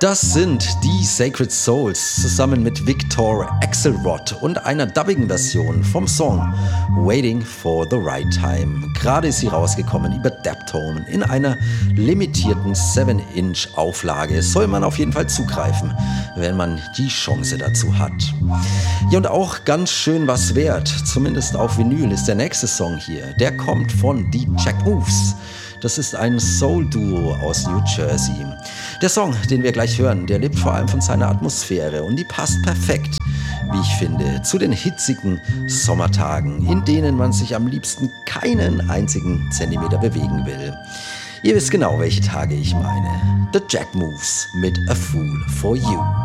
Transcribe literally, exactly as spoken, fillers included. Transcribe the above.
Das sind die Sacred Souls zusammen mit Victor Axelrod und einer Dubbing-Version vom Song Waiting for the Right Time. Gerade ist sie rausgekommen über Daptone in einer limitierten seven Inch Auflage. Soll man auf jeden Fall zugreifen, wenn man die Chance dazu hat. Ja, und auch ganz schön was wert, zumindest auf Vinyl, ist der nächste Song hier. Der kommt von The Jack Moves. Das ist ein Soul-Duo aus New Jersey. Der Song, den wir gleich hören, der lebt vor allem von seiner Atmosphäre und die passt perfekt, wie ich finde, zu den hitzigen Sommertagen, in denen man sich am liebsten keinen einzigen Zentimeter bewegen will. Ihr wisst genau, welche Tage ich meine. The Jack Moves mit A Fool for You.